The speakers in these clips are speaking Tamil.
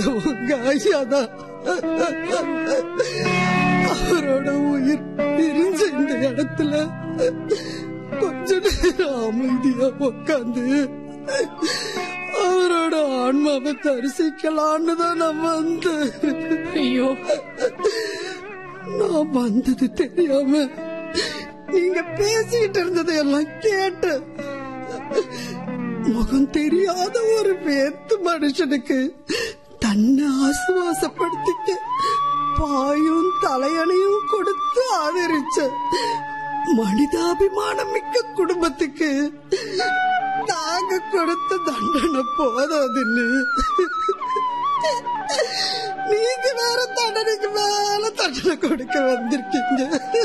அது உங்க ஐயாதான். அவரோட உயிர் பிரிஞ்ச இந்த இடத்துல கொஞ்ச நேரம் அமைதியா உட்காந்து அவரோட ஆன்மாவை தரிசிக்கலான்னு தான் நான் வந்தேன். ஐயோ, நான் வந்தது தெரியாம நீங்க பேசிட்டு இருந்ததை எல்லாம் கேட்டு முகம் தெரியாத ஒரு வேத்து மனுஷனுக்கு தன்னை ஆசுவாசப்படுத்திக்க பாயும் தலையணையும் கொடுத்து ஆதரிச்ச மனிதாபிமானம் மிக்க குடும்பத்துக்கு தாங்க கொடுத்த தண்டனை போதாதுன்னு நீங்க வேற தண்டனைக்கு மேல தண்டனை கொடுக்க வந்திருக்கீங்க.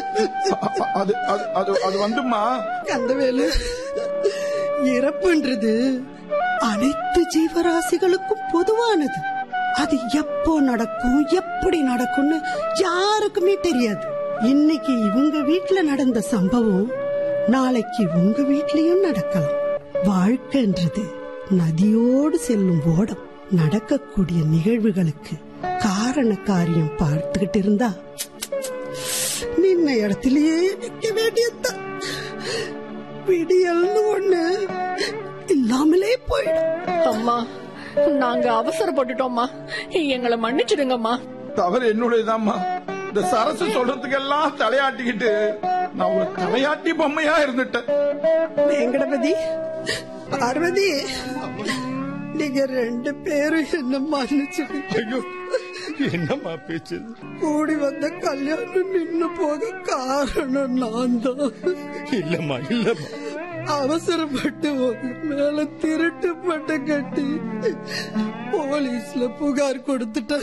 அது வந்துமா கந்தவேலு, இறப்புன்றது அனைத்து ஜீவராசிகளுக்கும் பொதுவானது. அது எப்போ நடக்கும், எப்படி நடக்கும்னு யாருக்குமே தெரியாது. இன்னைக்கு இவங்க வீட்டுல நடந்த சம்பவம் நாளைக்கு உங்க வீட்லயும் நடக்கலாம். வாழ்க்கைன்றது நதியோடு செல்லும் ஓடம். நடக்கக்கூடிய நிகழ்வுகளுக்கு காரண காரியம் பார்த்துக்கிட்டு இருந்தா நின்ன இடத்திலேயே நிக்க வேண்டியதுதான். விடியல்னு ஒண்ணு இல்லாமலே போயிடும். அம்மா, நாங்க அவசரப்பட்டுட்டோம்மா, எங்களை மன்னிச்சிடுங்கம்மா. தவறு என்னுடையதாம்மா. இந்த சரசு சொல்றதுக்கெல்லாம் தலையாட்டிக்கிட்டு நான் ஒரு தலையாட்டி பொம்மையா இருந்துட்டேன். வெங்கடபதி, பார்வதி, நீங்க 2 பேரும் என்ன மன்னிச்சுட்டு. ஐயோ, என்னம்மா பேச்சு? கூடி வந்த கல்யாணம் நின்னு போக காரணம் நான் தான். இல்லம்மா, இல்லம்மா, அவசரப்பட்டு உங்க மேல திருட்டு பட்ட கட்டி போலீஸ்ல புகார் கொடுத்துட்டேன்.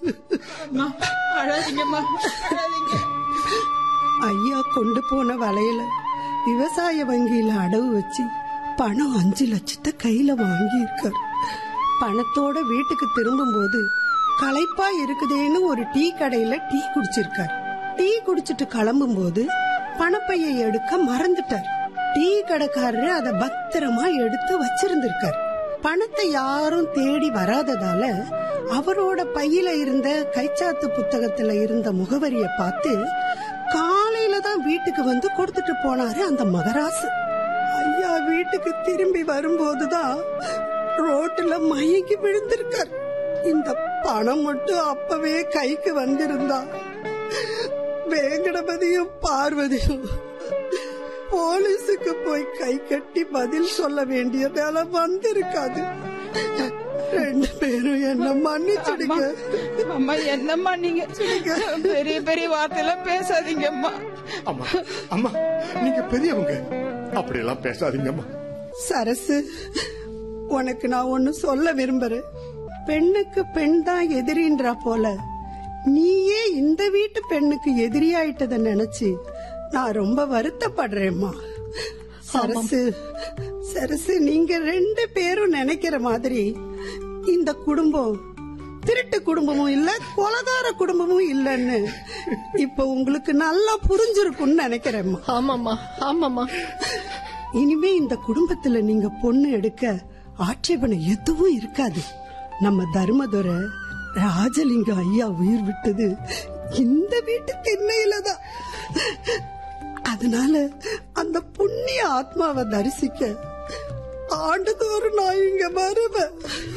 ஐயா கொண்டு போன வலையில விவசாய வங்கியில அடவு வச்சு பணம் 5 லட்சத்தை கையில வாங்கி இருக்காரு. பணத்தோட வீட்டுக்கு திரும்பும் போது களைப்பா இருக்குதேன்னு ஒரு டீ கடையில டீ குடிச்சிருக்காரு. டீ குடிச்சிட்டு கிளம்பும் போது பணப்பையை எடுக்க மறந்துட்டார். டீ கடைக்காரரு அதை பத்திரமா எடுத்து வச்சிருந்திருக்காரு. பணத்தை யாரும் தேடி வராததால அவரோட பையில இருந்த கைச்சாத்து புத்தகத்துல இருந்த முகவரிய பார்த்து காலையில தான் வீட்டுக்கு வந்து கொடுத்துட்டு போனாரு அந்த மகராசு. ஐயா வீட்டுக்கு திரும்பி வரும்போதுதான் ரோட்டுல மயங்கி விழுந்திருக்கார். இந்த பணம் மட்டும் அப்பவே கைக்கு வந்திருந்தா வேங்கடபதியும் பார்வதியும் போலீஸுக்கு போய் கை கட்டி பதில் சொல்ல வேண்டிய வேலை வந்திருக்காது. 2 பேரும் என்ன மன்னிச்சிடுங்க. அம்மா, என்னம்மா நீங்க பெரிய பெரிய வார்த்தையெல்லாம் பேசாதீங்க அம்மா. அம்மா, அம்மா, நீங்க பெரியவங்க, அப்படியெல்லாம் பேசாதீங்கம்மா. சரசு, உனக்கு நான் ஒன்னு சொல்ல விரும்புறேன். பெண்ணுக்கு பெண் தான் எதிரின்றா போல நீயே இந்த வீட்டு பெண்ணுக்கு எதிரியாயிட்டத நினைச்சு நான் ரொம்ப வருத்தப்படுறேம்மா. சரசு, சரசு, நீங்க 2 பேரும் நினைக்கிற மாதிரி இந்த குடும்பம் திருட்டு குடும்பமும் இல்ல, கொலகார குடும்பமும் இல்லன்னு இப்ப உங்களுக்கு நல்லா புரிஞ்சிருக்கும்னு நினைக்கிறேம்மா. ஆமாம்மா, ஆமாம்மா. இனிமே இந்த குடும்பத்துல நீங்க பொண்ணு எடுக்க ஆட்சேபனை எதுவும் இருக்காது. நம்ம தர்மதுரை ராஜலிங்க ஐயா உயிர் விட்டது இந்த வீட்டு திண்ணையிலதான். அதனால அந்த புண்ணிய ஆத்மாவை தரிசிக்க ஆண்டுதோறும் நான் இங்க வருவேன்.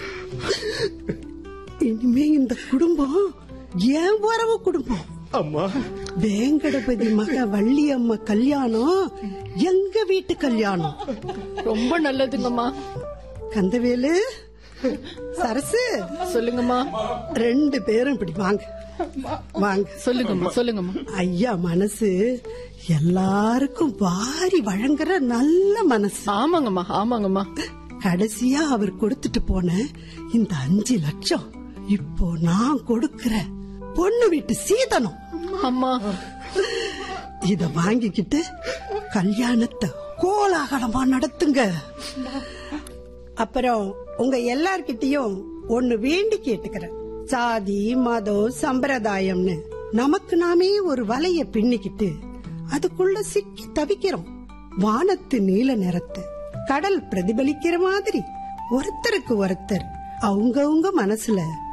இனிமே இந்த குடும்பம் ஏன் வரவு குடும்பம். அம்மா, வேங்கடபதி மக வள்ளியம்மா கல்யாணம் எங்க வீட்டு கல்யாணம். ரொம்ப நல்லதுங்கம்மா. கந்தவேலு, சரசு, சொல்லுங்கம்மா. 2 பேரும் இப்படி வாங்க, வாங்க. சொல்லுங்கம்மா, சொல்லுங்கம்மா. ஐயா மனசு எல்லாருக்கும் வாரி வழங்குற நல்ல மனசு. ஆமாங்கம்மா, ஆமாங்கம்மா. கடைசியா அவர் கொடுத்துட்டு போன இந்த 5 லட்சம் இப்போ நான் கொடுக்கிற பொண்ணு வீட்டு சீதனம். அம்மா, இத வாங்கிக்கிட்டு கல்யாணத்தை கோலாகலமா நடத்துங்க. அப்புறம் உங்க எல்லார்கிட்டயும் ஒன்னு வேண்டி கேட்டுக்கிறேன். சாதி மதம் சம்பிரதாயம்னு நமக்கு நாமே ஒரு வலைய பின்னிக்கிட்டு அதுக்குள்ள சிக்கி தவிக்கிறோம். வானத்து நீல நிறத்தை கடல் பிரதிபலிக்கிற மாதிரி ஒருத்தருக்கு ஒருத்தர் அவங்கவுங்க மனசுல